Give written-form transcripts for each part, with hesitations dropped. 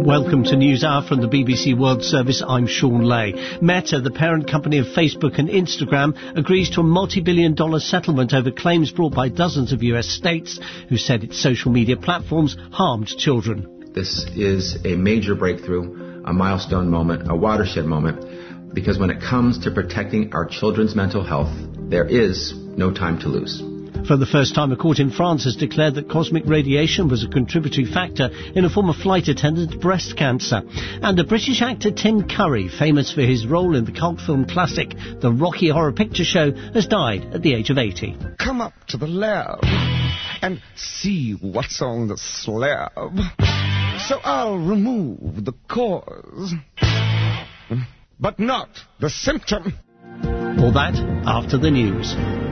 Welcome to NewsHour from the BBC World Service. I'm Sean Lay. Meta, the parent company of Facebook and Instagram, agrees to a multi-billion-dollar settlement over claims brought by dozens of US states who said its social media platforms harmed children. This is a major breakthrough, a milestone moment, a watershed moment, because when it comes to protecting our children's mental health, there is no time to lose. For the first time, a court in France has declared that cosmic radiation was a contributory factor in a former flight attendant's breast cancer. And the British actor Tim Curry, famous for his role in the cult film classic The Rocky Horror Picture Show, has died at the age of 80. Come up to the lab and see what's on the slab. So I'll remove the cause, but not the symptom. All that after the news.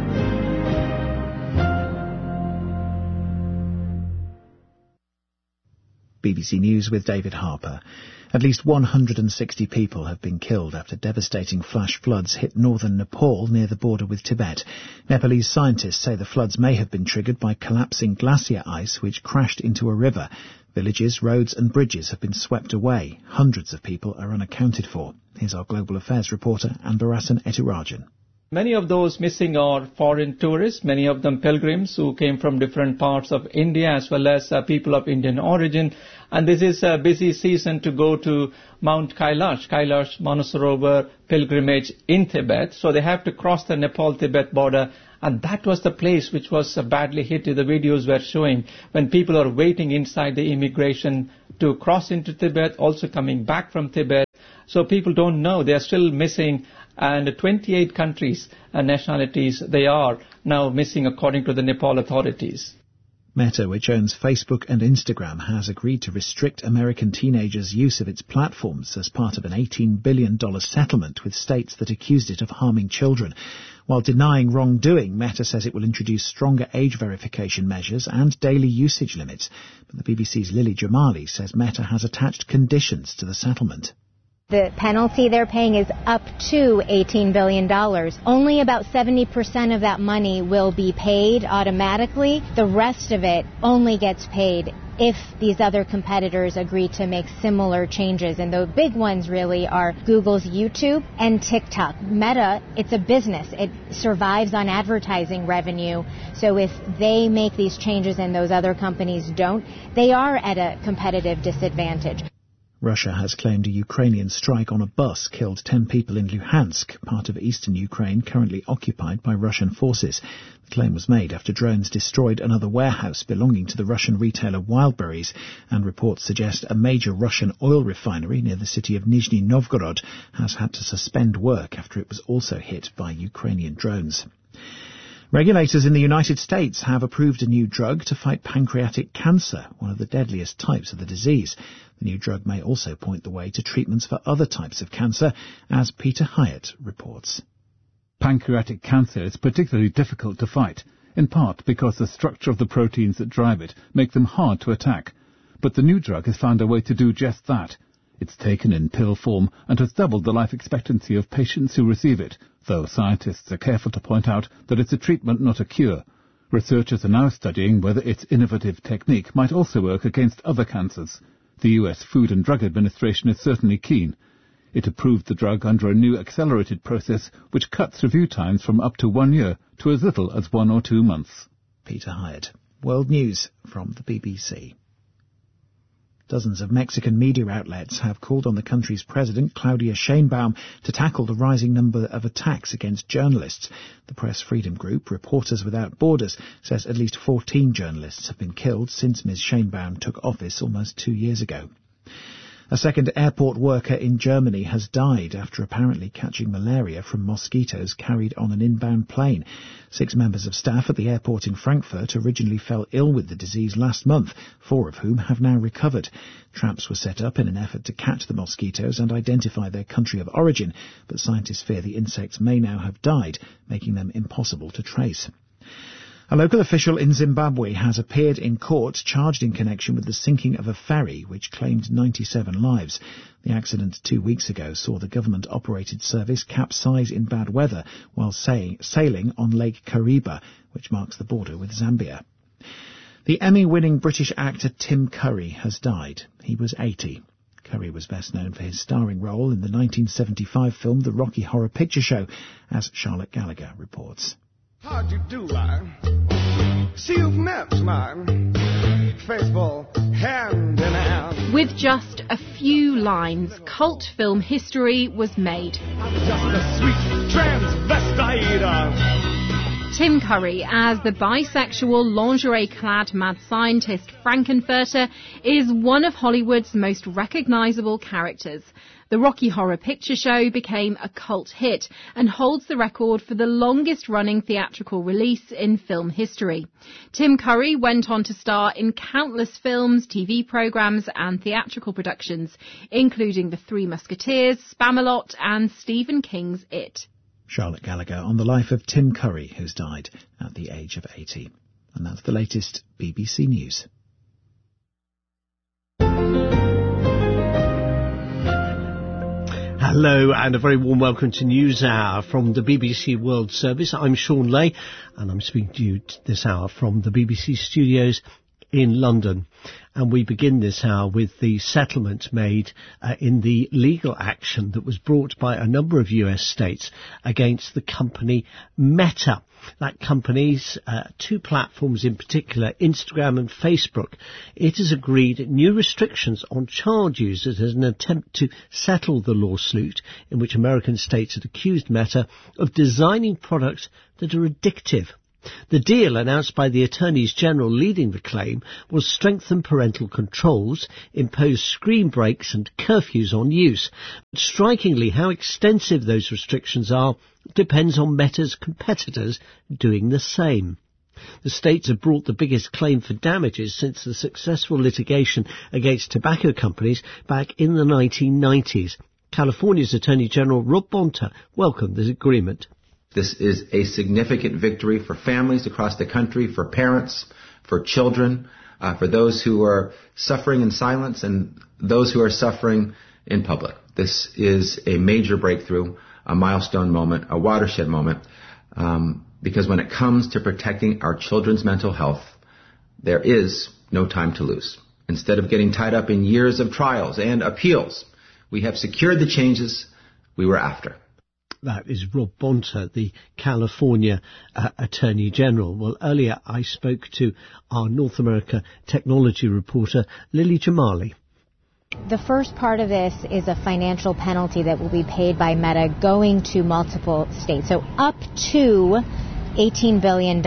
BBC News with David Harper. At least 160 people have been killed after devastating flash floods hit northern Nepal near the border with Tibet. Nepalese scientists say the floods may have been triggered by collapsing glacier ice which crashed into a river. Villages, roads and bridges have been swept away. Hundreds of people are unaccounted for. Here's our Global Affairs reporter, Anbarasan Etirajan. Many of those missing are foreign tourists, many of them pilgrims who came from different parts of India as well as people of Indian origin. And this is a busy season to go to Mount Kailash Manasarovar pilgrimage in Tibet. So they have to cross the Nepal-Tibet border. And that was the place which was badly hit. The videos were showing when people are waiting inside the immigration to cross into Tibet, also coming back from Tibet. So people don't know. They are still missing. And 28 countries and nationalities they are now missing according to the Nepal authorities. Meta, which owns Facebook and Instagram, has agreed to restrict American teenagers' use of its platforms as part of an $18 billion settlement with states that accused it of harming children. While denying wrongdoing, Meta says it will introduce stronger age verification measures and daily usage limits. But the BBC's Lily Jamali says Meta has attached conditions to the settlement. The penalty they're paying is up to $18 billion. Only about 70% of that money will be paid automatically. The rest of it only gets paid if these other competitors agree to make similar changes. And the big ones really are Google's YouTube and TikTok. Meta, it's a business. It survives on advertising revenue. So if they make these changes and those other companies don't, they are at a competitive disadvantage. Russia has claimed a Ukrainian strike on a bus killed 10 people in Luhansk, part of eastern Ukraine currently occupied by Russian forces. The claim was made after drones destroyed another warehouse belonging to the Russian retailer Wildberries, and reports suggest a major Russian oil refinery near the city of Nizhny Novgorod has had to suspend work after it was also hit by Ukrainian drones. Regulators in the United States have approved a new drug to fight pancreatic cancer, one of the deadliest types of the disease. The new drug may also point the way to treatments for other types of cancer, as Peter Hyatt reports. Pancreatic cancer is particularly difficult to fight, in part because the structure of the proteins that drive it make them hard to attack. But the new drug has found a way to do just that. It's taken in pill form and has doubled the life expectancy of patients who receive it, though scientists are careful to point out that it's a treatment, not a cure. Researchers are now studying whether its innovative technique might also work against other cancers. The US Food and Drug Administration is certainly keen. It approved the drug under a new accelerated process which cuts review times from up to 1 year to as little as 1 or 2 months. Peter Hyatt. World News from the BBC. Dozens of Mexican media outlets have called on the country's president, Claudia Sheinbaum, to tackle the rising number of attacks against journalists. The press freedom group, Reporters Without Borders, says at least 14 journalists have been killed since Ms. Sheinbaum took office almost 2 years ago. A second airport worker in Germany has died after apparently catching malaria from mosquitoes carried on an inbound plane. 6 members of staff at the airport in Frankfurt originally fell ill with the disease last month, 4 of whom have now recovered. Traps were set up in an effort to catch the mosquitoes and identify their country of origin, but scientists fear the insects may now have died, making them impossible to trace. A local official in Zimbabwe has appeared in court charged in connection with the sinking of a ferry which claimed 97 lives. The accident 2 weeks ago saw the government-operated service capsize in bad weather while sailing on Lake Kariba, which marks the border with Zambia. The Emmy-winning British actor Tim Curry has died. He was 80. Curry was best known for his starring role in the 1975 film The Rocky Horror Picture Show, as Charlotte Gallagher reports. How'd you do, man? See, you've met, man. Faithful, hand in hand. With just a few lines, cult film history was made. I'm just a sweet transvestite. Tim Curry, as the bisexual, lingerie-clad mad scientist Frankenfurter, is one of Hollywood's most recognisable characters. The Rocky Horror Picture Show became a cult hit and holds the record for the longest-running theatrical release in film history. Tim Curry went on to star in countless films, TV programmes and theatrical productions, including The Three Musketeers, Spamalot and Stephen King's It. Charlotte Gallagher on the life of Tim Curry, who's died at the age of 80. And that's the latest BBC News. Hello and a very warm welcome to News Hour from the BBC World Service. I'm Sean Lay and I'm speaking to you this hour from the BBC studios in London. And we begin this hour with the settlement made in the legal action that was brought by a number of US states against the company Meta. That company's two platforms in particular, Instagram and Facebook. It has agreed new restrictions on child users as an attempt to settle the lawsuit in which American states had accused Meta of designing products that are addictive. The deal, announced by the Attorneys General leading the claim, was strengthen parental controls, impose screen breaks and curfews on use. But strikingly, how extensive those restrictions are depends on Meta's competitors doing the same. The states have brought the biggest claim for damages since the successful litigation against tobacco companies back in the 1990s. California's Attorney General Rob Bonta welcomed this agreement. This is a significant victory for families across the country, for parents, for children, for those who are suffering in silence and those who are suffering in public. This is a major breakthrough, a milestone moment, a watershed moment, because when it comes to protecting our children's mental health, there is no time to lose. Instead of getting tied up in years of trials and appeals, we have secured the changes we were after. That is Rob Bonta, the California Attorney General. Well, earlier I spoke to our North America technology reporter, Lily Jamali. The first part of this is a financial penalty that will be paid by Meta going to multiple states. So up to $18 billion.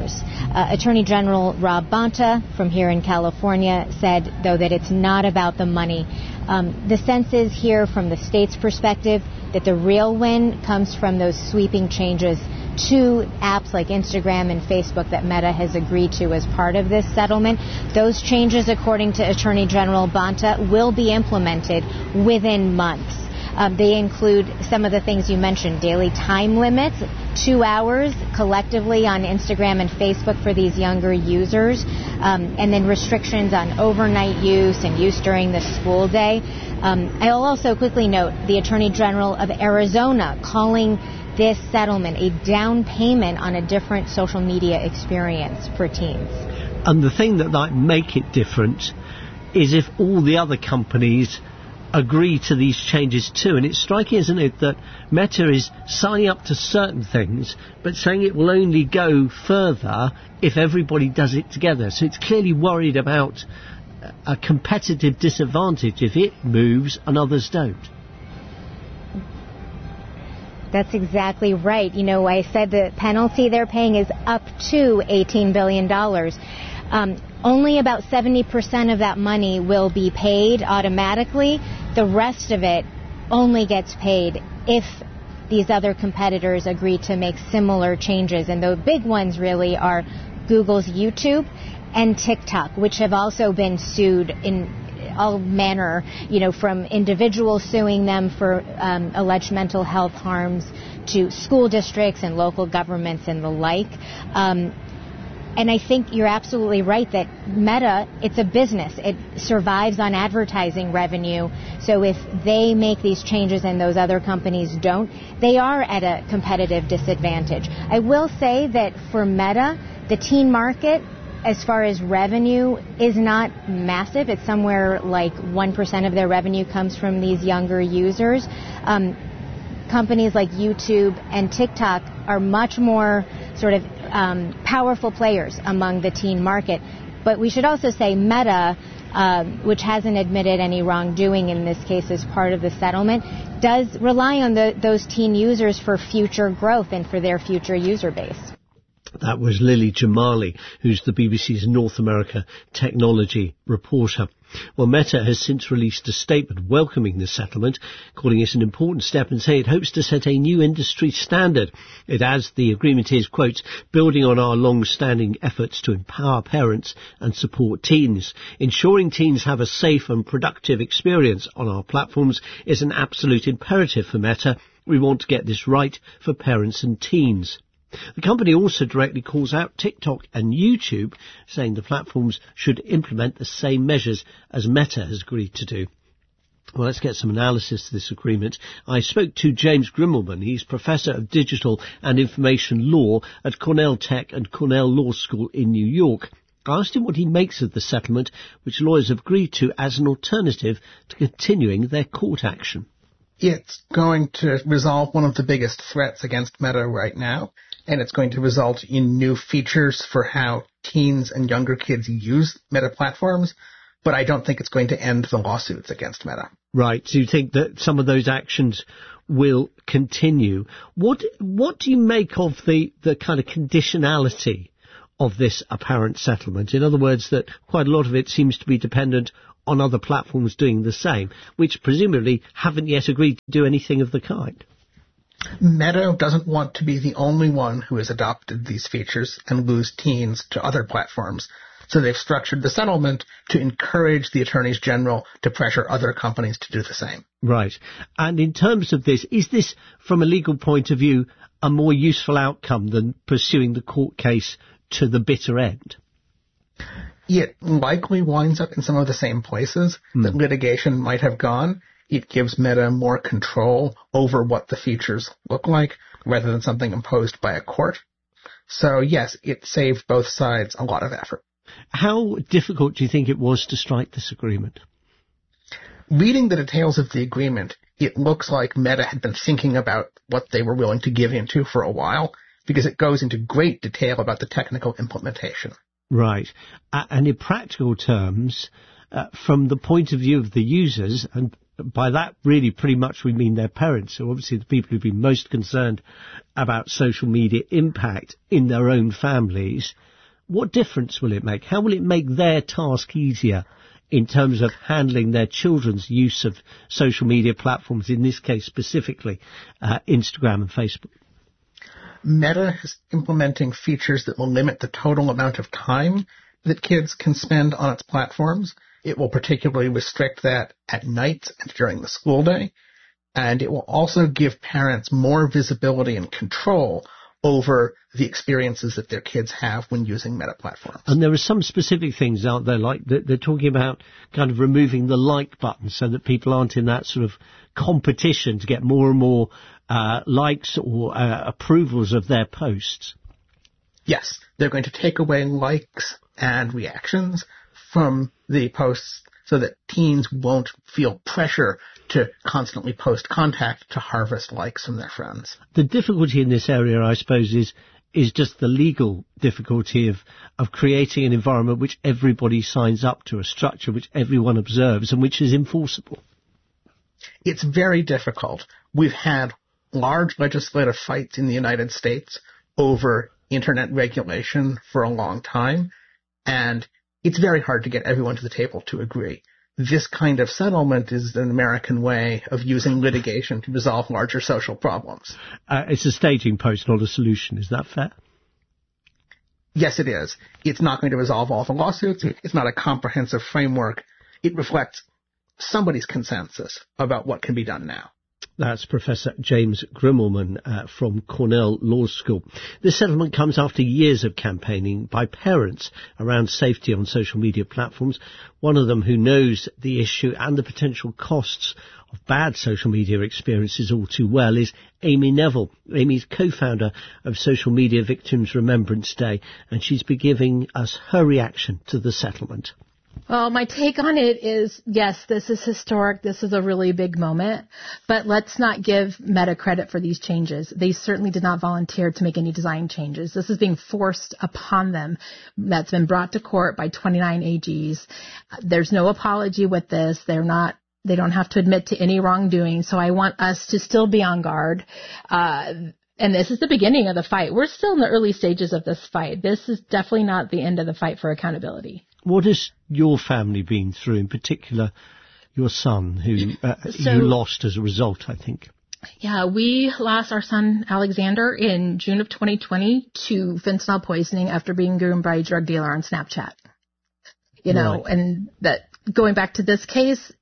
Attorney General Rob Bonta from here in California said, though, that it's not about the money. The sense is here from the state's perspective that the real win comes from those sweeping changes to apps like Instagram and Facebook that Meta has agreed to as part of this settlement. Those changes, according to Attorney General Bonta, will be implemented within months. They include some of the things you mentioned, daily time limits, 2 hours collectively on Instagram and Facebook for these younger users, and then restrictions on overnight use and use during the school day. I'll also quickly note the Attorney General of Arizona calling this settlement a down payment on a different social media experience for teens. And the thing that might make it different is if all the other companies agree to these changes too. And it's striking, isn't it, that Meta is signing up to certain things but saying it will only go further if everybody does it together. So it's clearly worried about a competitive disadvantage if it moves and others don't. That's exactly right. You know, I said the penalty they're paying is up to $18 billion. Only about 70% of that money will be paid automatically. The rest of it only gets paid if these other competitors agree to make similar changes. And the big ones really are Google's YouTube and TikTok, which have also been sued in all manner, you know, from individuals suing them for alleged mental health harms to school districts and local governments and the like. And I think you're absolutely right that Meta, it's a business. It survives on advertising revenue. So if they make these changes and those other companies don't, they are at a competitive disadvantage. I will say that for Meta, the teen market as far as revenue, is not massive. It's somewhere like 1% of their revenue comes from these younger users. Companies like YouTube and TikTok are much more sort of powerful players among the teen market. But we should also say Meta, which hasn't admitted any wrongdoing in this case as part of the settlement, does rely on those teen users for future growth and for their future user base. That was Lily Jamali, who's the BBC's North America technology reporter. Well, Meta has since released a statement welcoming the settlement, calling it an important step and saying it hopes to set a new industry standard. It adds the agreement is, quote, building on our long-standing efforts to empower parents and support teens. Ensuring teens have a safe and productive experience on our platforms is an absolute imperative for Meta. We want to get this right for parents and teens. The company also directly calls out TikTok and YouTube, saying the platforms should implement the same measures as Meta has agreed to do. Well, let's get some analysis to this agreement. I spoke to James Grimmelman. He's Professor of Digital and Information Law at Cornell Tech and Cornell Law School in New York. I asked him what he makes of the settlement, which lawyers have agreed to as an alternative to continuing their court action. It's going to resolve one of the biggest threats against Meta right now, and it's going to result in new features for how teens and younger kids use Meta platforms, but I don't think it's going to end the lawsuits against Meta. Right, so you think that some of those actions will continue. What do you make of the kind of conditionality of this apparent settlement? In other words, that quite a lot of it seems to be dependent on other platforms doing the same, which presumably haven't yet agreed to do anything of the kind. Meta doesn't want to be the only one who has adopted these features and lose teens to other platforms. So they've structured the settlement to encourage the attorneys general to pressure other companies to do the same. Right. And in terms of this, is this, from a legal point of view, a more useful outcome than pursuing the court case to the bitter end? It likely winds up in some of the same places that litigation might have gone. It gives Meta more control over what the features look like rather than something imposed by a court. So, yes, it saved both sides a lot of effort. How difficult do you think it was to strike this agreement? Reading the details of the agreement, it looks like Meta had been thinking about what they were willing to give into for a while, because it goes into great detail about the technical implementation. Right. And in practical terms, from the point of view of the users, and by that really pretty much we mean their parents, so obviously the people who've been most concerned about social media impact in their own families, what difference will it make? How will it make their task easier in terms of handling their children's use of social media platforms, in this case specifically Instagram and Facebook? Meta is implementing features that will limit the total amount of time that kids can spend on its platforms. It will particularly restrict that at night and during the school day. And it will also give parents more visibility and control over the experiences that their kids have when using Meta platforms. And there are some specific things out there, like they're talking about kind of removing the like button so that people aren't in that sort of competition to get more and more likes or approvals of their posts. Yes, they're going to take away likes and reactions from the posts so that teens won't feel pressure to constantly post contact to harvest likes from their friends. The difficulty in this area, I suppose, is just the legal difficulty of creating an environment which everybody signs up to, a structure which everyone observes and which is enforceable. It's very difficult. We've had large legislative fights in the United States over internet regulation for a long time, and it's very hard to get everyone to the table to agree. This kind of settlement is an American way of using litigation to resolve larger social problems. It's a staging post, not a solution. Is that fair? Yes, it is. It's not going to resolve all the lawsuits. It's not a comprehensive framework. It reflects somebody's consensus about what can be done now. That's Professor James Grimmelman from Cornell Law School. This settlement comes after years of campaigning by parents around safety on social media platforms. One of them who knows the issue and the potential costs of bad social media experiences all too well is Amy Neville. Amy's co-founder of Social Media Victims Remembrance Day, and she's been giving us her reaction to the settlement. Well, my take on it is, yes, this is historic. This is a really big moment. But let's not give Meta credit for these changes. They certainly did not volunteer to make any design changes. This is being forced upon them. That's been brought to court by 29 AGs. There's no apology with this. They don't have to admit to any wrongdoing. So I want us to still be on guard. And this is the beginning of the fight. We're still in the early stages of this fight. This is definitely not the end of the fight for accountability. What has your family been through, in particular your son, who you lost as a result, I think? Yeah, we lost our son Alexander in June of 2020 to fentanyl poisoning after being groomed by a drug dealer on Snapchat. And that going back to this case,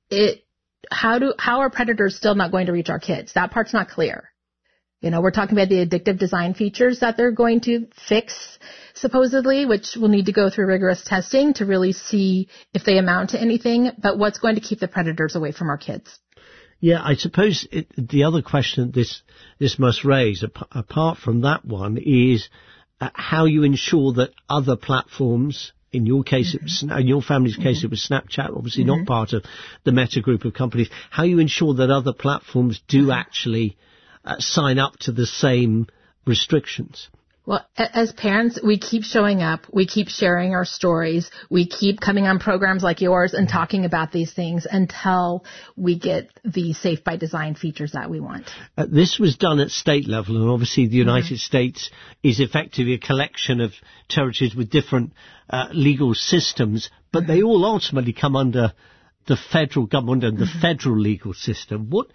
how are predators still not going to reach our kids? That part's not clear. We're talking about the addictive design features that they're going to fix, supposedly, which will need to go through rigorous testing to really see if they amount to anything. But what's going to keep the predators away from our kids? Yeah, I suppose the other question this must raise, apart from that one, is how you ensure that other platforms, in your case, in your family's case, it was Snapchat, obviously not part of the Meta group of companies, how you ensure that other platforms do actually sign up to the same restrictions. Well, as parents, we keep showing up. We keep sharing our stories. We keep coming on programs like yours and talking about these things until we get the Safe by Design features that we want. This was done at state level, and obviously the United States is effectively a collection of territories with different legal systems, but they all ultimately come under the federal government and the federal legal system. What,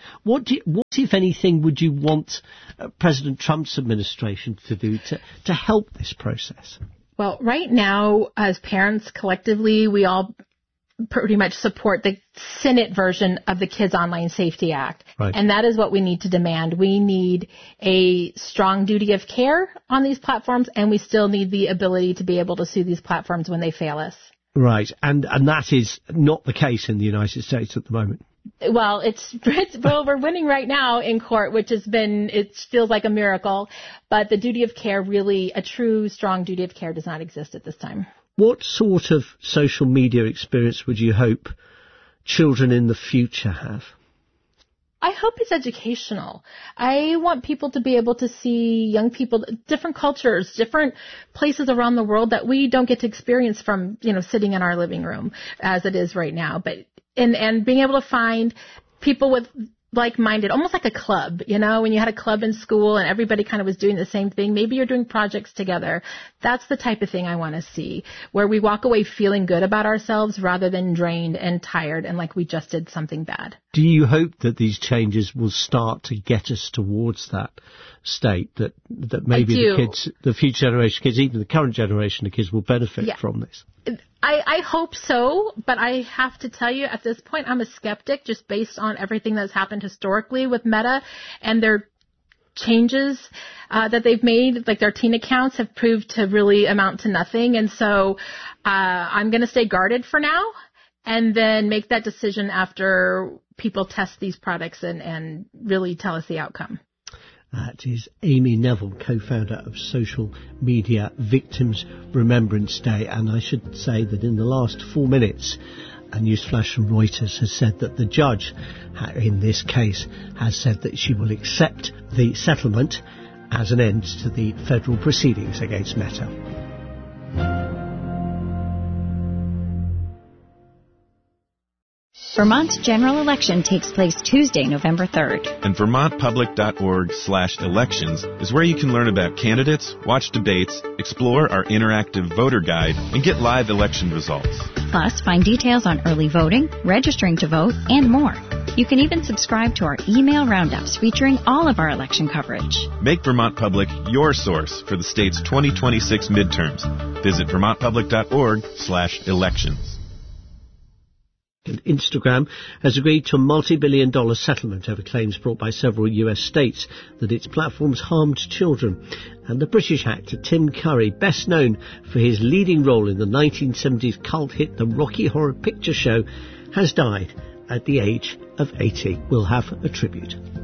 if anything, would you want President Trump's administration to do to help this process? Well, right now, as parents collectively, we all pretty much support the Senate version of the Kids Online Safety Act. Right. And that is what we need to demand. We need a strong duty of care on these platforms, and we still need the ability to be able to sue these platforms when they fail us. Right, and that is not the case in the United States at the moment. Well, we're winning right now in court, which it feels like a miracle, but the duty of care, really, a true strong duty of care does not exist at this time. What sort of social media experience would you hope children in the future have? I hope it's educational. I want people to be able to see young people, different cultures, different places around the world that we don't get to experience from, sitting in our living room as it is right now. But, and being able to find people with like-minded, almost like a club, when you had a club in school and everybody kind of was doing the same thing. Maybe you're doing projects together. That's the type of thing I want to see, where we walk away feeling good about ourselves rather than drained and tired and like we just did something bad. Do you hope that these changes will start to get us towards that state, that maybe the future generation kids, even the current generation of kids, will benefit from this? I hope so, but I have to tell you, at this point, I'm a skeptic just based on everything that's happened historically with Meta and their changes that they've made. Like their teen accounts have proved to really amount to nothing. And so I'm going to stay guarded for now and then make that decision after people test these products and really tell us the outcome. That is Amy Neville, co-founder of Social Media Victims Remembrance Day. And I should say that in the last 4 minutes, a news flash from Reuters has said that the judge in this case has said that she will accept the settlement as an end to the federal proceedings against Meta. Vermont's general election takes place Tuesday, November 3rd. And VermontPublic.org/elections is where you can learn about candidates, watch debates, explore our interactive voter guide, and get live election results. Plus, find details on early voting, registering to vote, and more. You can even subscribe to our email roundups featuring all of our election coverage. Make Vermont Public your source for the state's 2026 midterms. Visit VermontPublic.org/elections. Instagram has agreed to a multi-billion-dollar settlement over claims brought by several US states that its platforms harmed children. And the British actor Tim Curry, best known for his leading role in the 1970s cult hit The Rocky Horror Picture Show, has died at the age of 80. We'll have a tribute.